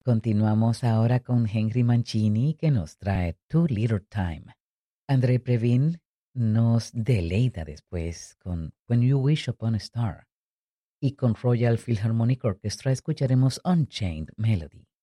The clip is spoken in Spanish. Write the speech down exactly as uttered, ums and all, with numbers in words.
Continuamos ahora con Henry Mancini que nos trae Too Little Time. André Previn nos deleita después con When You Wish Upon a Star. Y con Royal Philharmonic Orchestra escucharemos Unchained Melody.